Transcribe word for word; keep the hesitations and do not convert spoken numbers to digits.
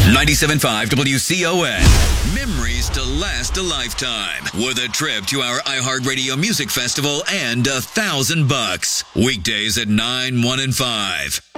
ninety-seven point five W C O N. Memories to last a lifetime. With a trip to our iHeartRadio Music Festival and a thousand bucks. Weekdays at nine, one, and five.